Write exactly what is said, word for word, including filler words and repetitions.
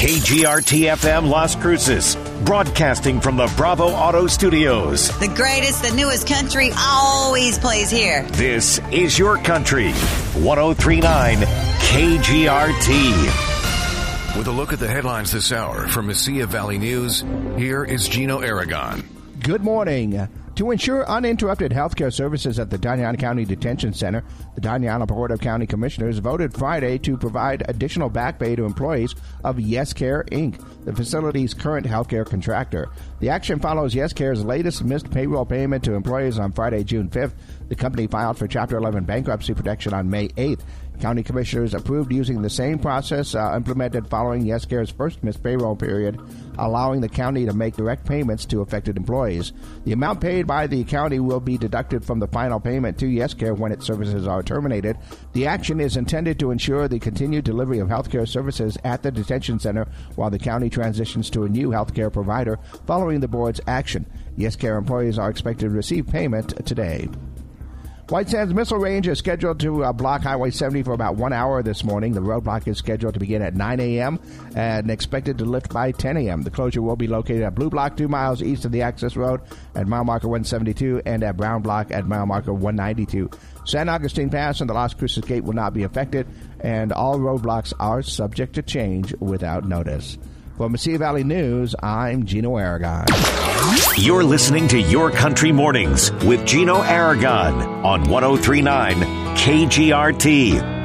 K G R T F M Las Cruces, broadcasting from the Bravo Auto Studios. The greatest, the newest country always plays here. This is your country. one oh three point nine K G R T. With a look at the headlines this hour from Mesilla Valley News, here is Gino Aragon. Good morning. To ensure uninterrupted health care services at the Diana County Detention Center, the Diana Board of County Commissioners voted Friday to provide additional back pay to employees of YesCare, Incorporated, the facility's current health care contractor. The action follows YesCare's latest missed payroll payment to employees on Friday, June fifth. The company filed for Chapter eleven bankruptcy protection on May eighth. County commissioners approved using the same process uh, implemented following YesCare's first missed payroll period, allowing the county to make direct payments to affected employees. The amount paid by the county will be deducted from the final payment to YesCare when its services are terminated. The action is intended to ensure the continued delivery of healthcare services at the detention center while the county transitions to a new healthcare provider following the board's action. YesCare employees are expected to receive payment today. White Sands Missile Range is scheduled to uh, block Highway seventy for about one hour this morning. The roadblock is scheduled to begin at nine a.m. and expected to lift by ten a.m. The closure will be located at Blue Block two miles east of the access road at mile marker one seventy-two and at Brown Block at mile marker one ninety-two. San Agustin Pass and the Las Cruces Gate will not be affected, and all roadblocks are subject to change without notice. For Mesilla Valley News, I'm Gino Aragon. You're listening to Your Country Mornings with Gino Aragon on one oh three point nine K G R T.